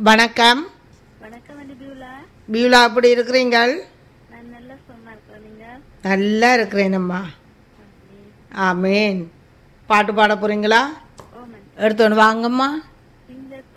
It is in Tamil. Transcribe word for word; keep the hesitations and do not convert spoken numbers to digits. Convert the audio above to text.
வணக்கம். வணக்கம் அண்ணி பியூலா. பியூலா எப்படி இருக்கிறீங்கள்? நான் நல்லா சும்மா இருக்கிறேன். நீங்க? நல்லா இருக்கிறேனம்மா. ஆமேன். பாட்டு பாட போறீங்களா? ஓமன். எடுத்து ஒன்று வாங்கம்மா.